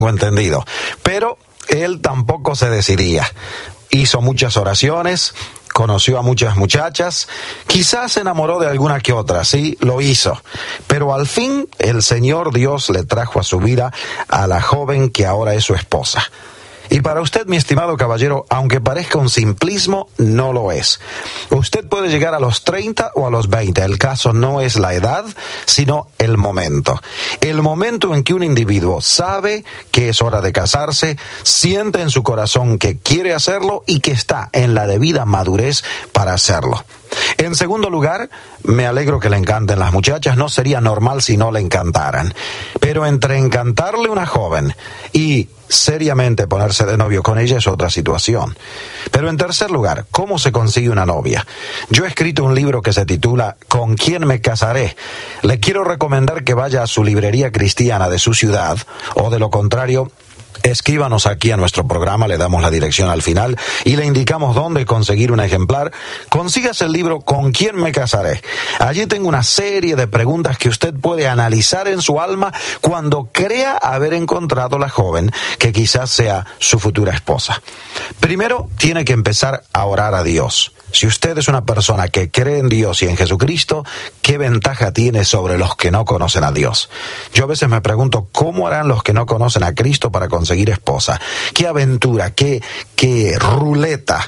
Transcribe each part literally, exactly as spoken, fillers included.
entendido. Pero él tampoco se decidía. Hizo muchas oraciones, conoció a muchas muchachas, quizás se enamoró de alguna que otra, sí, lo hizo. Pero al fin el Señor Dios le trajo a su vida a la joven que ahora es su esposa. Y para usted, mi estimado caballero, aunque parezca un simplismo, no lo es. Usted puede llegar a los treinta o a los veinte. El caso no es la edad, sino el momento. El momento en que un individuo sabe que es hora de casarse, siente en su corazón que quiere hacerlo y que está en la debida madurez para hacerlo. En segundo lugar, me alegro que le encanten las muchachas. No sería normal si no le encantaran. Pero entre encantarle a una joven y seriamente ponerse de novio con ella es otra situación. Pero en tercer lugar, ¿cómo se consigue una novia? Yo he escrito un libro que se titula ¿Con quién me casaré? Le quiero recomendar que vaya a su librería cristiana de su ciudad, o de lo contrario, escríbanos aquí a nuestro programa, le damos la dirección al final y le indicamos dónde conseguir un ejemplar. Consígase el libro ¿Con quién me casaré? Allí tengo una serie de preguntas que usted puede analizar en su alma cuando crea haber encontrado la joven que quizás sea su futura esposa. Primero, tiene que empezar a orar a Dios. Si usted es una persona que cree en Dios y en Jesucristo, ¿qué ventaja tiene sobre los que no conocen a Dios? Yo a veces me pregunto, ¿cómo harán los que no conocen a Cristo para conseguir esposa? ¿Qué aventura? ¿Qué, qué ruleta?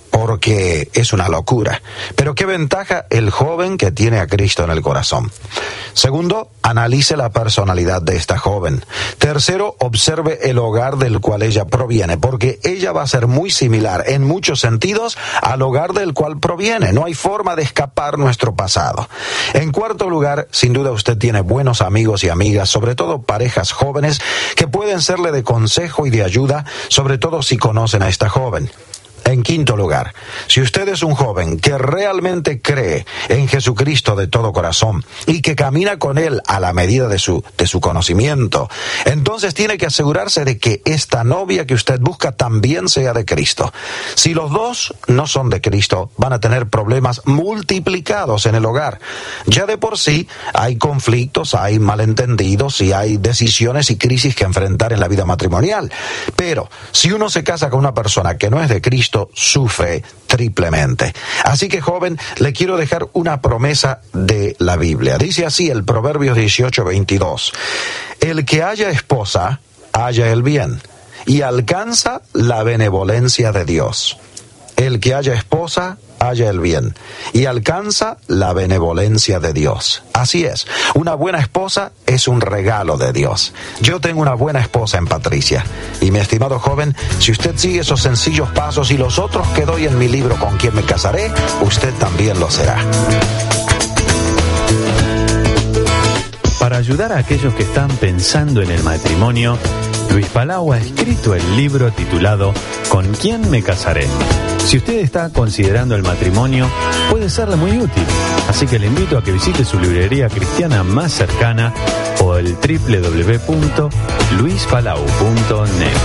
Porque es una locura. Pero ¿qué ventaja el joven que tiene a Cristo en el corazón? Segundo, analice la personalidad de esta joven. Tercero, observe el hogar del cual ella proviene, porque ella va a ser muy similar en muchos sentidos al hogar del cual proviene. No hay forma de escapar nuestro pasado. En cuarto lugar, sin duda usted tiene buenos amigos y amigas, sobre todo parejas jóvenes, que pueden serle de consejo y de ayuda, sobre todo si conocen a esta joven. En quinto lugar, si usted es un joven que realmente cree en Jesucristo de todo corazón y que camina con Él a la medida de su, de su conocimiento, entonces tiene que asegurarse de que esta novia que usted busca también sea de Cristo. Si los dos no son de Cristo, van a tener problemas multiplicados en el hogar. Ya de por sí hay conflictos, hay malentendidos y hay decisiones y crisis que enfrentar en la vida matrimonial. Pero si uno se casa con una persona que no es de Cristo, sufre triplemente. Así que, joven, le quiero dejar una promesa de la Biblia. Dice así el Proverbios dieciocho veintidós: el que haya esposa, halla el bien, y alcanza la benevolencia de Dios. El que haya esposa, halla el bien, y alcanza la benevolencia de Dios. Así es, una buena esposa es un regalo de Dios. Yo tengo una buena esposa en Patricia. Y mi estimado joven, si usted sigue esos sencillos pasos y los otros que doy en mi libro ¿Con quién me casaré?, usted también lo será. Para ayudar a aquellos que están pensando en el matrimonio, Luis Palau ha escrito el libro titulado ¿Con quién me casaré? Si usted está considerando el matrimonio, puede serle muy útil. Así que le invito a que visite su librería cristiana más cercana o el doble u doble u doble u punto luis palau punto net.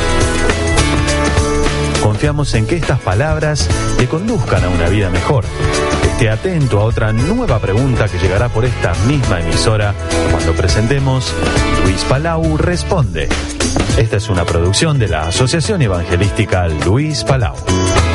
Confiamos en que estas palabras le conduzcan a una vida mejor. Esté atento a otra nueva pregunta que llegará por esta misma emisora cuando presentemos Luis Palau Responde. Esta es una producción de la Asociación Evangelística Luis Palau.